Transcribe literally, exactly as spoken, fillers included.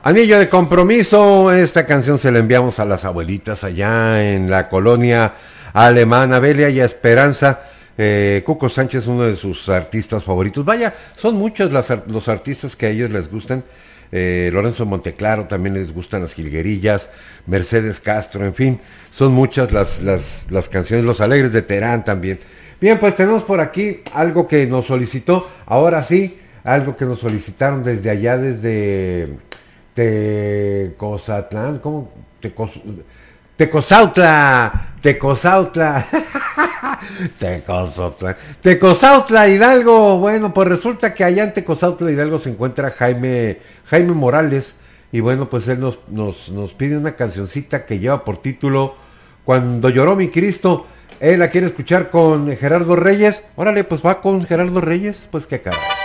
Anillo de compromiso, esta canción se la enviamos a las abuelitas allá en la colonia alemana, Belia y Esperanza. Eh, Cuco Sánchez, uno de sus artistas favoritos. Vaya, son muchos las, los artistas que a ellos les gustan. Eh, Lorenzo Monteclaro también les gustan las jilguerillas, Mercedes Castro, en fin, son muchas las, las, las canciones, Los Alegres de Terán también. Bien, pues tenemos por aquí algo que nos solicitó, ahora sí, algo que nos solicitaron desde allá, desde Tecozatlán, ¿cómo? Tecos, Tecozautla, Tecozautla, Tecozautla, Tecozautla Hidalgo. Bueno, pues resulta que allá en Tecozautla Hidalgo se encuentra Jaime, Jaime Morales. Y bueno, pues él nos, nos, nos pide una cancioncita que lleva por título Cuando lloró mi Cristo. Él la quiere escuchar con Gerardo Reyes. Órale, pues va con Gerardo Reyes, pues qué cara.